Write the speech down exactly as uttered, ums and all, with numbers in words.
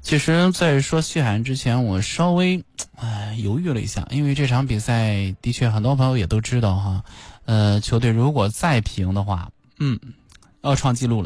其实在说西海岸之前，我稍微唉犹豫了一下，因为这场比赛的确很多朋友也都知道哈，呃，球队如果再平的话，嗯，要创纪录了。